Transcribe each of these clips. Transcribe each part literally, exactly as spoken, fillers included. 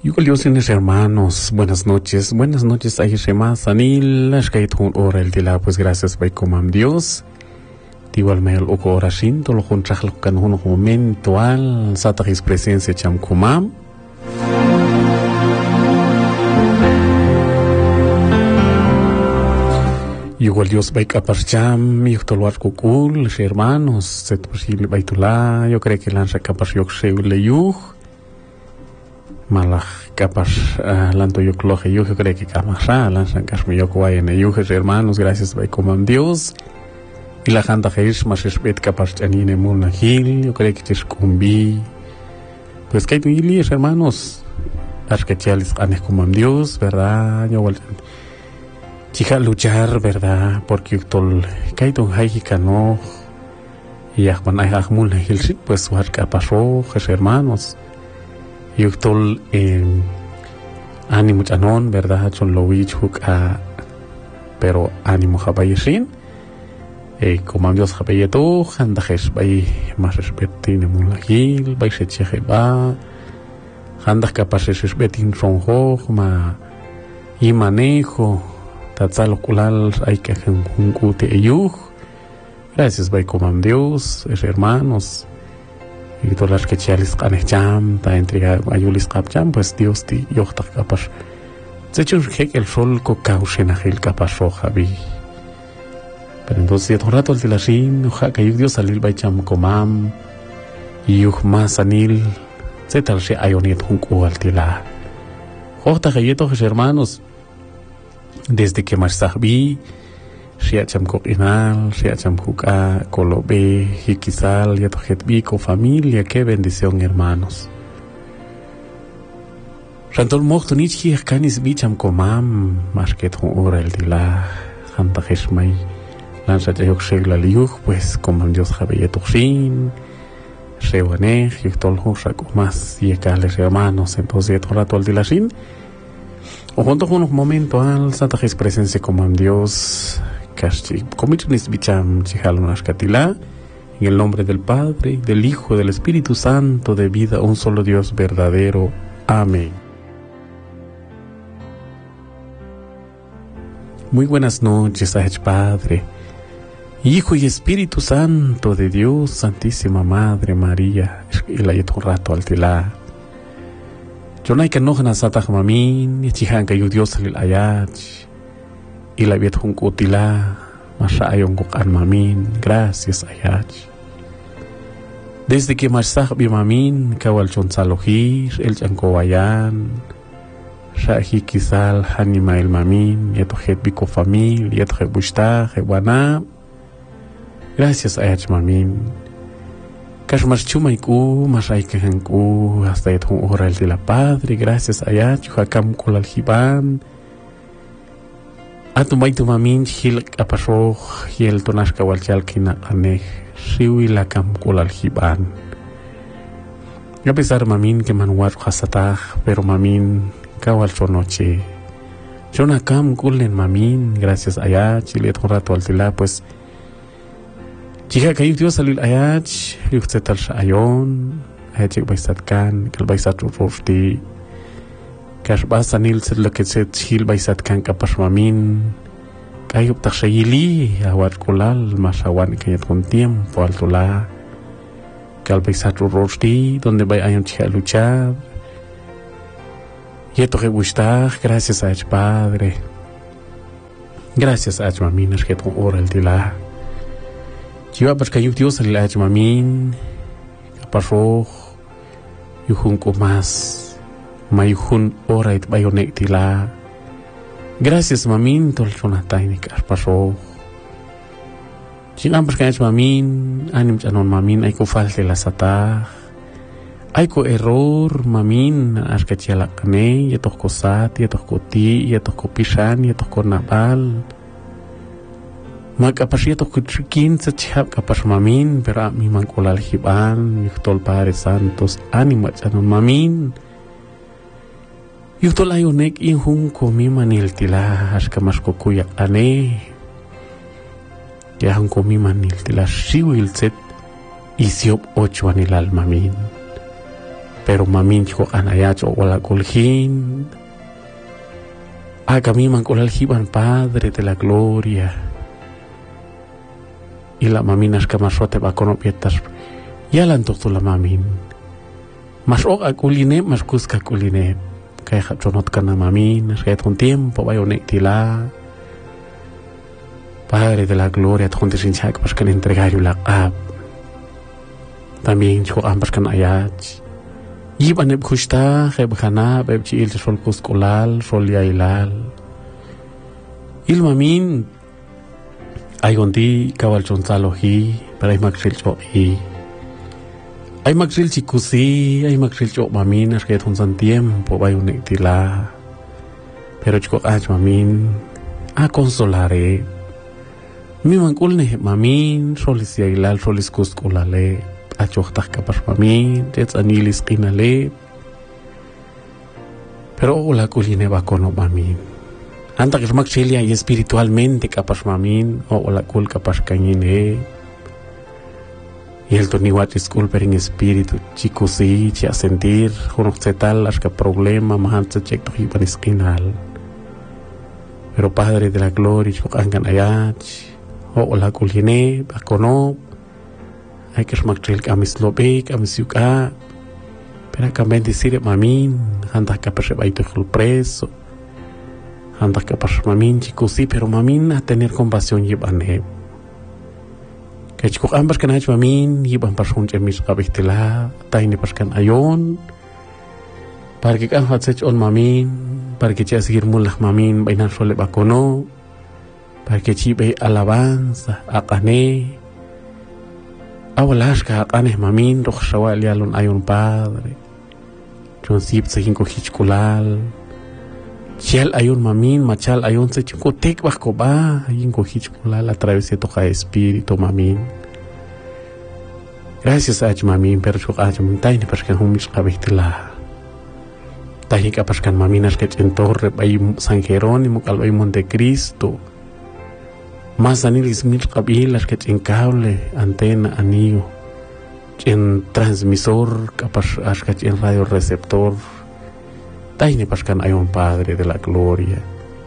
Yucaliosines hermanos, buenas noches, buenas noches a Ishemas, Anil, Ashkaitun Ora el Tila, pues gracias by Comam Dios. Igual me el Oko Orashin, todo lo contrajo con un momento al Satagis presencia Cham Comam. Igual Dios by Kaparcham, Yuktolwar Kukul, hermanos, set posible Baitula, yo creo que lanza Kapar Yok Sheule Yuh. Malah kapar uh, lanto yo cloje yo creo que camará lanzan casme yo cuay en ellos hermanos gracias by comam Dios y la janta heish más respet kapar chanine muna gil yo creo que es cumbi pues que hay hermanos arquetiales anes comam Dios verdad yo vuelvo chica luchar verdad porque tol que hay ton haiki no y ahman ay ahmul gil pues suar kaparo hermanos Yuktol eh, ánimo chanon, verdad, son lo wichuk a pero ánimo jabayeshin, eh, como Dios jabayeto, handajes bay más respetin mulahil, bay se cheje ba, handas capaces respetin sonjo, ma y manejo, tatzalo kulal hay que junkute eyuj, gracias bay como Dios, es hermanos. Y todas las que chalis canecham, ta entrega ayulis capcham, pues Dios ti yochtak kapar. De hecho, el sol co causen el kapar roja vi. Pero entonces, un rato el tilashin, oja que Dios salil baicham comam, y uj más anil, se tal se ayoniet junco al tila. Ojta galletos hermanos, desde que más vi, Siacham coquinal, siacham juca, colobe, jiquizal, yatojet bico, familia, qué bendición, hermanos. Rantol mochto nichi, canis bicham comam, masket ora el dila, janta jesmai, lanza jayok segla liuj, pues comam Dios jabeyetuxin, rewanej, yutol hoshak más, yecales hermanos, entonces rato al dilashin. O junto con un momento al Santa Jes presencia comam Dios. Comichnis bicham chijalunas katila, en el nombre del Padre, del Hijo, del Espíritu Santo, de vida, un solo Dios verdadero. Amén. Muy buenas noches, Aj Padre, Hijo y Espíritu Santo de Dios, Santísima Madre María, y la yeto rato altila. Yo no hay que enojar a Satah Mamin, y chijan que yo Dios salil ayach. Y la viet jun kutila masha ayong kukan mamin gracias ayach desde que masah bi mamin kawal chon salohir el chankowayan shahi kisal hanimail mamin yeto het biko famil yeto het bushta hewana gracias ayach mamin kash mas chumaiku masai kehanku hasta yet jun oral de la padre gracias ayach hakam kulal hiban Atu mai tu mamin hil apasro hil tonas kawal chal kina aneh siwi la kam kulal hiban. A pesar mamin que manuar hasatah pero mamin kawal sonoche. Chona kam kulen mamin gracias ayach lihat un rato al tila pues jika kayu Dios salil ayach yuk setal ayon ayach baisat kan kal baisat rosti Kash basanil set lo que set hil baisat kan kapas mamin kayup tak shayili awat kulal masawan kayat con tiempo altula kal baisat rosti donde bay ayon chia luchar yeto que gustar gracias a Ech Padre gracias a Ech mamin es que tu ora el tila jiwa pas kayup Dios al Ech mamin kapas roh yuhun ko mas Mayhun orait bayonek tila. Gracias mamin tol sonatai ni kaspaso. Sinam perkaya mamin anim chanon mamin ay ko falte la sata. Ay ko error mamin askatiala kane yatok ko sat yatok ko ti yatok ko pisan yatok ko nabal. Mag apas yatok ko trikin sa chihap kapas mamin pero mi mangkolal hiban yutol Padre Santos anim chanon mamin. Yutol ayonek inhung komi manil tila aska mas kukuyak ane. Yahang komi manil tila siwil set isiop ocho anilal mamin. pero mamin chico anayacho wala kulhin. A kami mangkulal hiban Padre de la gloria. Y la maminas que más rote va con pietas. Ya la antojo la mamin. Mas o akuline mas kuska kuline. Kaya chonot kana mamin, kaya un tiempo vaya tila. Padre de la gloria, donde sin chak pas kan entregar la ab. También chico ambas kan ayat. Iban eb kusta, eb khana, eb chiil sol kuskolal, sol yailal. Il mamin ay gondi kawal chontalohi, para ay magsil chohi. Ay magsil chikusi, ay magsil chok mamin, as kaya tunsan tiempo vaya tila. Pero chico aj mamin, a consolare. Mi mangkul ne mamin, solis yailal, solis kuskolale. Achoktak kapas mamin, tet anilis kinale. Pero la kuline va con mamin. Anta que magselia y espiritualmente kapas mamin, o la kul kapas kanyine. Y el toniwat iskul per en espíritu, chico sí, chi a sentir, junok zetal, las que problema, mahan se chek to hipan iskinal. Pero Padre de la gloria, chok angan ayach, o la kuline va con hay que remarcar que a mis lobek, a mis yuka, pero también decir mamin, anda que para ir el preso, anda que para mamin chicos sí, pero mamin a tener compasión llevane. Que chicos ambas que naich mamin llevan para un chemis cabistela, taine para que ayon, para que kan hat on mamin, para que chia seguir mulah mamin, bainan sole bakono, para que chibe alabanza, akane. Awalas ka kanes mamin roh shawal yalon ayon Padre. Chon sip se hinko hichkulal. Chial ayon mamin, machal ayon se chinko tek bako ba, hinko hichkulal a través de toja espíritu mamin. Gracias a mamin, pero chok a mamin taine paskan humis kabistila. Taine ka paskan maminas que en torre bay San Jerónimo, calvay Montecristo. Más anilis mil cabilas que en cable, antena, anillo, en transmisor, capaz en radio receptor, taine pascan hay un Padre de la gloria.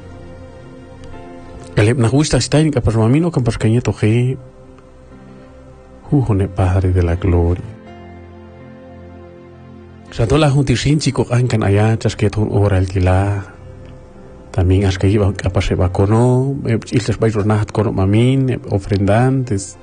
El na gusta taine capaz mamino capaz cañeto ge, jujone Padre de la gloria. Satola juntishin chico ancan allá chasqueton ora el tila. También as que iban capaz se va cono, ilses vais nahat cono mamin, ofrendantes.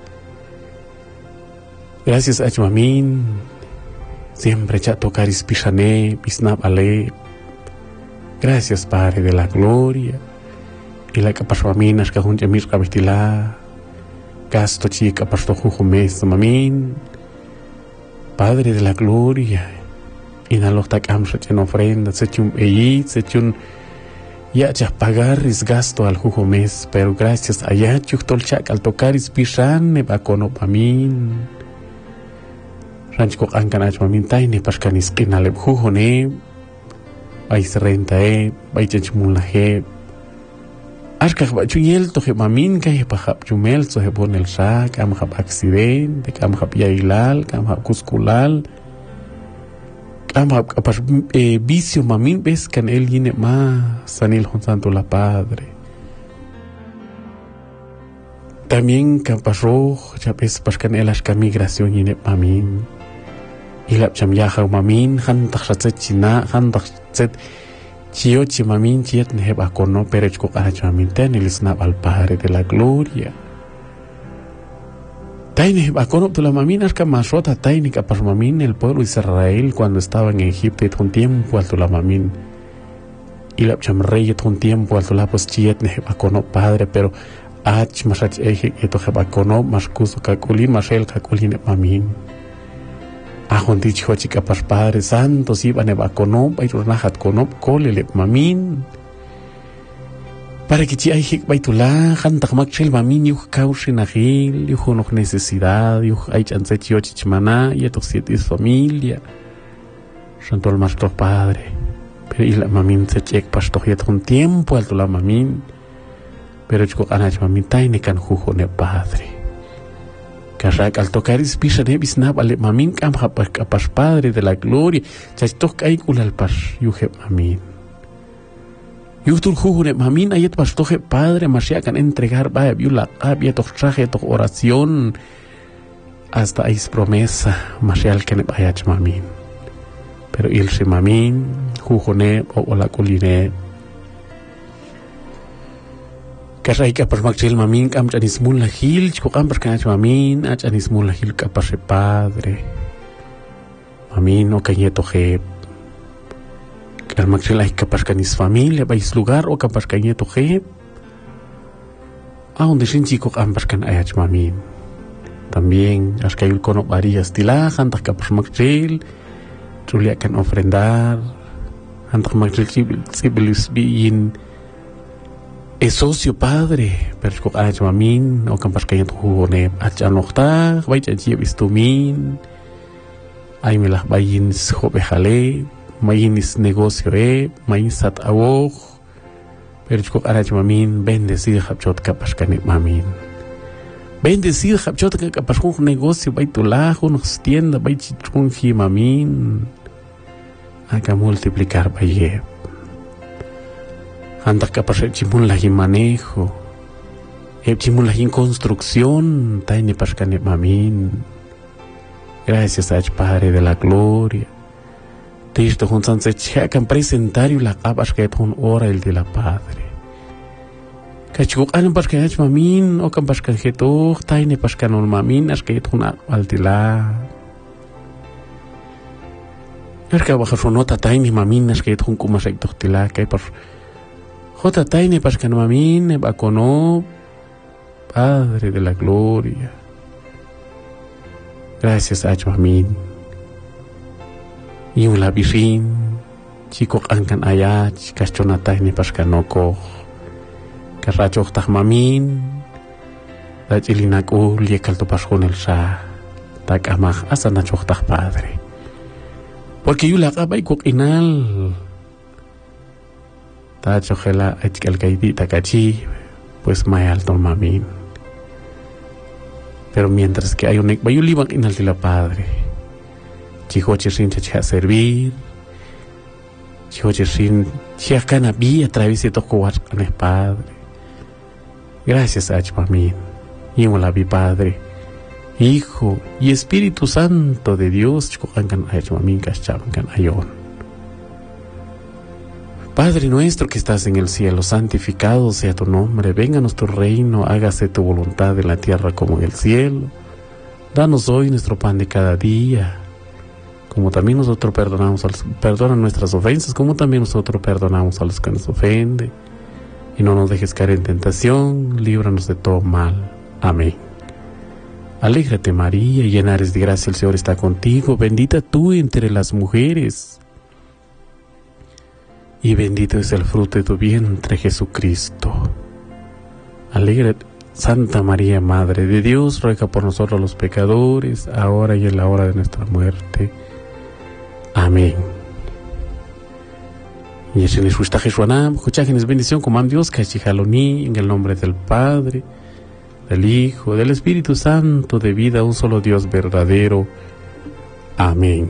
Gracias a mamin, siempre cha tocar ispishane, pisnap ale. Gracias Padre de la gloria. Y la capaz mamin as que junte mis cabestila, gasto chi capaz to jujo mes mamin. Padre de la gloria. Y na los takam se chen ofrenda, se chun eyi, se chun ya ya pagar es gasto al jugo mes, pero gracias a ya chuchtolchak al tocar ispiran ne va con opamin. Ranchko ankanach mamin taine paskan iskin al jugo ne. Vai serenta e, vai chachmula he. Askak ba chuyel to he mamin ka he pahap chumel so he bonel sa, kam hap accidente, kam hap yailal, kam hap kuskulal. Ama pas eh, vicio mamin ves que en él viene más sanil con santo la Padre. También que pasó ya ves pas que en él la migración viene mamin. Y la chamyaja mamin han taxat china han taxat chio chi mamin chiet ne ba kono pero chko kana mamin ten el snap al Padre de la gloria. Taine bacono tu la mamina es que masota taine que pas mamin el pueblo de Israel cuando estaba en Egipto un tiempo al tu la mamin y la chamrey un tiempo al tu la pues chiet ne bacono Padre pero ach masach eje que to bacono mas kuso kakuli masel kakuli ne mamin a hondi chichi que pas Padre Santo si va ne bacono bai runahat kono kolele mamin para que chi hay hik baitula hantak makchel mamin yuh kausin agil yuh no necesidad yuh hay chance chio chichmana y estos siete familia santo el maestro Padre pero y la mamin se chek pasto yet un tiempo alto la mamin pero chico anach mamin taine kan jujo ne Padre Carrac al tocar ispisa nebis nab ale mamin cam hapas padre de la gloria. Chastok aikul al pas yuhe mamin. Yuhtul jujure mamin ayet pastoje padre masyakan entregar vaya viula había tok traje tok oración hasta ais promesa masyal que ne bayach mamin. Pero il se mamin jujone o la culine. Kasay ka permakchil mamin kam chanis mula hil chko kam perkanach mamin ach anis mula hil ka pashe padre. Mamin o kanyeto jeb. Al maxilay capaz canis familia vais lugar o capaz cañeto je a donde sin chico ambas can ayach mamin también as que el cono varías tila antas capaz maxil julia can ofrendar antas maxil civilis bien es socio padre pero con ayach mamin o capaz cañeto jugone achan octa vais a vistumin ay me las vayin jobe jale Mayinis negocio eh, mayisat awog, pero chuk arach mamin, bendecir hapchot kapas kanik mamin. Bendecir hapchot kapas kung negocio, bay tulajo, nos tienda, bay chichun hi mamin. Haga multiplicar baye. Anda kapas chimun lahi manejo. E chimun lahi construcción, taine pas kanik mamin. Gracias a Padre de la Gloria. Tisto juntan se checan presentario la cabas que ton hora el de la padre. Kachuk an pas que hach mamin o kan pas kan geto taine pas kan ol mamin as que ton al de la. Erka baja su nota taine mamin as que ton kuma se tila que por jota taine pas kan mamin ba kono Padre de la Gloria. Gracias a mamin. Y un labirin, chico ankan ayach, cachonatay ni paskanoko, carrachoch tahmamin, dach ilinakul y calto pasjon el sa, tak amach asanachoch tah padre. Porque yo la acabay kok inal, tachojela echkel gaidita cachi, pues may alto mamin. Pero mientras que hay un ekbayulibang inal de la padre. Chihoche sin chacha servir, chihoche sin chiacana vía a través de tocoar con el Padre. Gracias a Chmamin, y la vi Padre, Hijo y Espíritu Santo de Dios, chicoancan a Chmamin cachamcan ayon. Padre nuestro que estás en el cielo, santificado sea tu nombre, venga nuestro reino, hágase tu voluntad en la tierra como en el cielo. Danos hoy nuestro pan de cada día. Como también nosotros perdonamos a los, perdona nuestras ofensas, como también nosotros perdonamos a los que nos ofenden. Y no nos dejes caer en tentación, líbranos de todo mal. Amén. Alégrate María, llena eres de gracia, el Señor está contigo, bendita tú entre las mujeres. Y bendito es el fruto de tu vientre, Jesucristo. Alégrate, Santa María, Madre de Dios, ruega por nosotros los pecadores, ahora y en la hora de nuestra muerte. Amén. Y es en el sustaje Juanam, escuchajenes bendición como am Dios, cachijaloni, en el nombre del Padre, del Hijo, del Espíritu Santo, de vida, un solo Dios verdadero. Amén.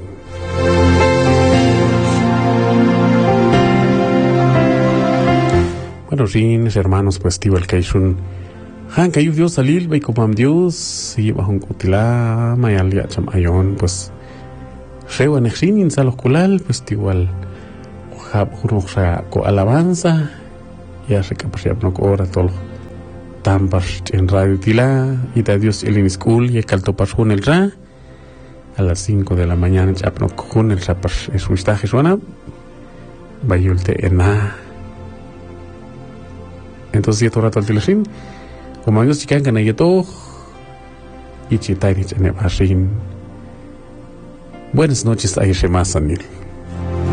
Bueno, rines, hermanos, pues tío el Kaishun, Han Kayu Dios Alil, ve como am Dios, y bajo un cutilá, mayal ya chamayon, pues. Rewa nexin in salos kulal pues igual hab huruksa ko alabanza ya se capacía no ora tol tampar en radio tila y da Dios el in school y calto pasjun el ra a las cinco de la mañana chap no con el sapar es un staje suena bayulte ena entonces ya rato al tilasin como Dios chican kana yeto y chitai ni chene basin. Buenas noches, Aisha Masanil.